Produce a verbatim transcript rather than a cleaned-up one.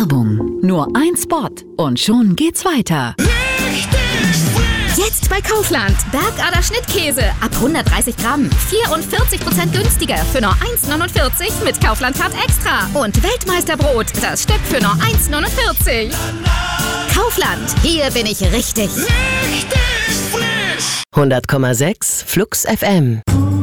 Werbung. Nur ein Spot und schon geht's weiter. Jetzt bei Kaufland. Bergader Schnittkäse ab hundertdreißig Gramm. vierundvierzig Prozent günstiger für nur eins neunundvierzig mit Kaufland Card Extra. Und Weltmeisterbrot, das Stück für nur eins neunundvierzig. Kaufland, hier bin ich richtig. hundert Komma sechs Flux F M.